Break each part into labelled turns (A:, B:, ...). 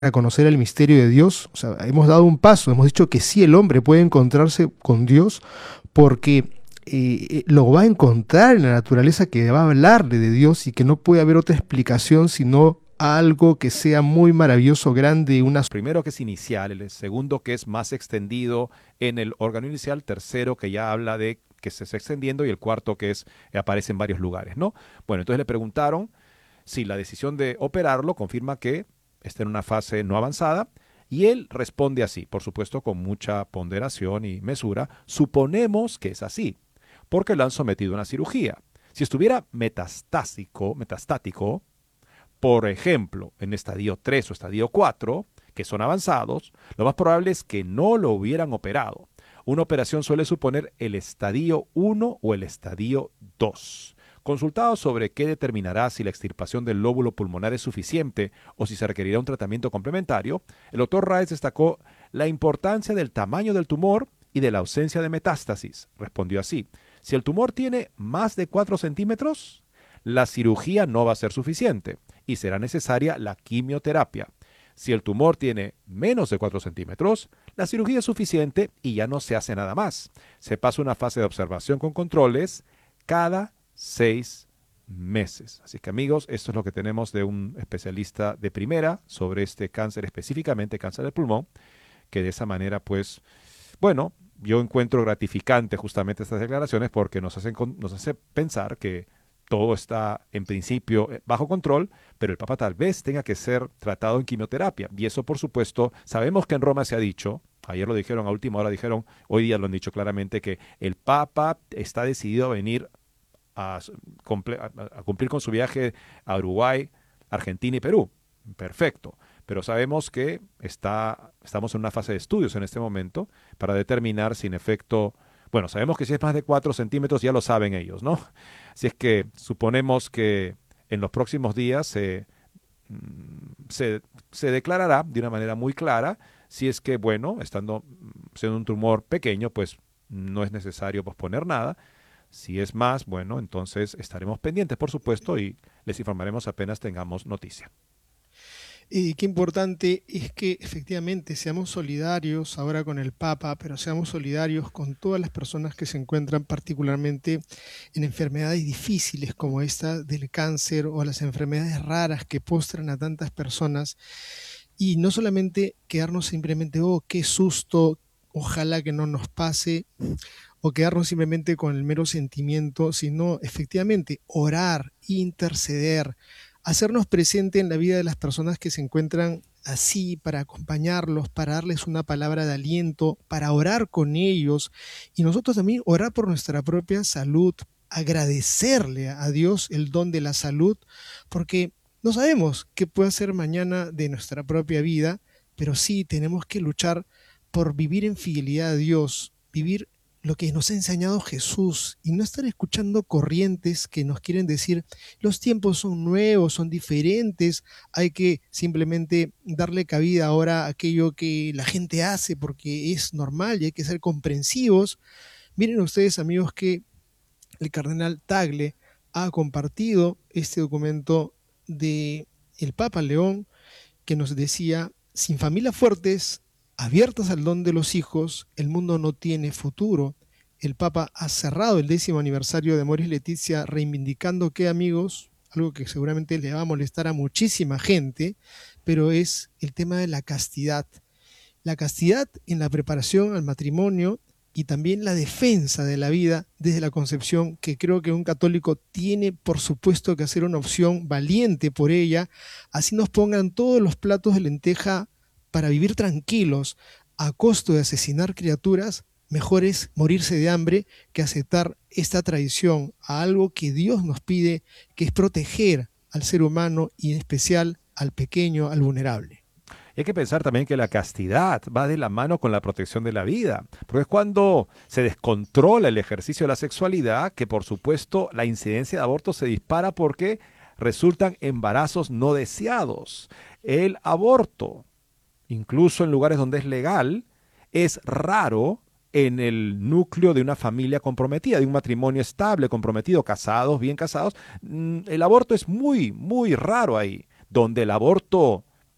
A: a conocer el misterio de Dios. O sea, hemos dado un paso, hemos dicho que sí, el hombre puede encontrarse con Dios porque lo va a encontrar en la naturaleza que va a hablarle de Dios y que no puede haber otra explicación sino algo que sea muy maravilloso, grande, una...
B: Primero que es inicial, el segundo que es más extendido en el órgano inicial, tercero que ya habla de que se está extendiendo y el cuarto que es aparece en varios lugares, ¿no? Bueno, entonces le preguntaron si la decisión de operarlo confirma que está en una fase no avanzada y él responde así, por supuesto con mucha ponderación y mesura, suponemos que es así, porque lo han sometido a una cirugía. Si estuviera metastático, por ejemplo, en estadio 3 o estadio 4, que son avanzados, lo más probable es que no lo hubieran operado. Una operación suele suponer el estadio 1 o el estadio 2. Consultado sobre qué determinará si la extirpación del lóbulo pulmonar es suficiente o si se requerirá un tratamiento complementario, el doctor Rice destacó la importancia del tamaño del tumor y de la ausencia de metástasis. Respondió así: si el tumor tiene más de 4 centímetros, la cirugía no va a ser suficiente y será necesaria la quimioterapia. Si el tumor tiene menos de 4 centímetros, la cirugía es suficiente y ya no se hace nada más. Se pasa una fase de observación con controles cada 6 meses. Así que amigos, esto es lo que tenemos de un especialista de primera sobre este cáncer, específicamente cáncer del pulmón, que de esa manera pues, bueno, yo encuentro gratificante justamente estas declaraciones porque nos hace pensar que todo está en principio bajo control, pero el Papa tal vez tenga que ser tratado en quimioterapia. Y eso, por supuesto, sabemos que en Roma se ha dicho, ayer lo dijeron, a última hora dijeron, hoy día lo han dicho claramente, que el Papa está decidido a venir a cumplir con su viaje a Uruguay, Argentina y Perú. Perfecto. Pero sabemos que estamos en una fase de estudios en este momento para determinar si en efecto, bueno, sabemos que si es más de 4 centímetros ya lo saben ellos, ¿no? Si es que suponemos que en los próximos días se declarará de una manera muy clara si es que, bueno, siendo un tumor pequeño, pues no es necesario posponer nada. Si es más, bueno, entonces estaremos pendientes, por supuesto, y les informaremos apenas tengamos noticia.
A: Y qué importante es que efectivamente seamos solidarios ahora con el Papa, pero seamos solidarios con todas las personas que se encuentran particularmente en enfermedades difíciles como esta del cáncer o las enfermedades raras que postran a tantas personas. Y no solamente quedarnos simplemente, oh, qué susto, ojalá que no nos pase, o quedarnos simplemente con el mero sentimiento, sino efectivamente orar, interceder, hacernos presente en la vida de las personas que se encuentran así, para acompañarlos, para darles una palabra de aliento, para orar con ellos y nosotros también orar por nuestra propia salud, agradecerle a Dios el don de la salud, porque no sabemos qué puede hacer mañana de nuestra propia vida, pero sí tenemos que luchar por vivir en fidelidad a Dios, vivir lo que nos ha enseñado Jesús y no estar escuchando corrientes que nos quieren decir los tiempos son nuevos, son diferentes, hay que simplemente darle cabida ahora a aquello que la gente hace porque es normal y hay que ser comprensivos. Miren ustedes, amigos, que el cardenal Tagle ha compartido este documento de el Papa León que nos decía: sin familias fuertes, abiertas al don de los hijos, el mundo no tiene futuro. El Papa ha cerrado el 10º aniversario de Amoris Laetitia reivindicando que, amigos, algo que seguramente le va a molestar a muchísima gente, pero es el tema de la castidad. La castidad en la preparación al matrimonio y también la defensa de la vida desde la concepción, que creo que un católico tiene por supuesto que hacer una opción valiente por ella, así nos pongan todos los platos de lenteja para vivir tranquilos a costo de asesinar criaturas. Mejor es morirse de hambre que aceptar esta traición a algo que Dios nos pide, que es proteger al ser humano y en especial al pequeño, al vulnerable.
B: Y hay que pensar también que la castidad va de la mano con la protección de la vida, porque es cuando se descontrola el ejercicio de la sexualidad que, por supuesto, la incidencia de aborto se dispara porque resultan embarazos no deseados. El aborto, incluso en lugares donde es legal, es raro en el núcleo de una familia comprometida, de un matrimonio estable, comprometido, casados, bien casados. El aborto es muy, muy raro ahí. Donde el aborto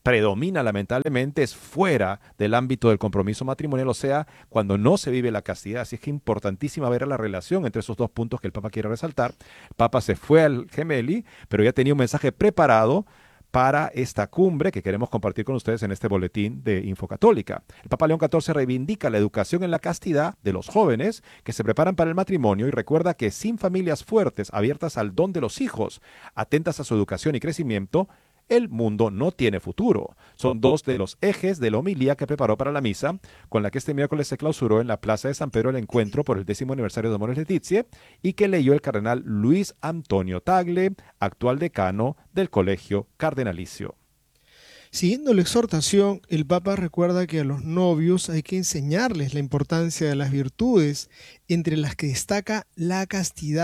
B: predomina lamentablemente es fuera del ámbito del compromiso matrimonial, o sea, cuando no se vive la castidad. Así es que es importantísima ver la relación entre esos dos puntos que el Papa quiere resaltar. El Papa se fue al Gemelli, pero ya tenía un mensaje preparado para esta cumbre que queremos compartir con ustedes en este boletín de Infocatólica. El Papa León XIV reivindica la educación en la castidad de los jóvenes que se preparan para el matrimonio y recuerda que sin familias fuertes, abiertas al don de los hijos, atentas a su educación y crecimiento, el mundo no tiene futuro. Son dos de los ejes de la homilía que preparó para la misa, con la que este miércoles se clausuró en la Plaza de San Pedro el encuentro por el 10º aniversario de Amoris Laetitia y que leyó el cardenal Luis Antonio Tagle, actual decano del Colegio Cardenalicio.
A: Siguiendo la exhortación, el Papa recuerda que a los novios hay que enseñarles la importancia de las virtudes, entre las que destaca la castidad.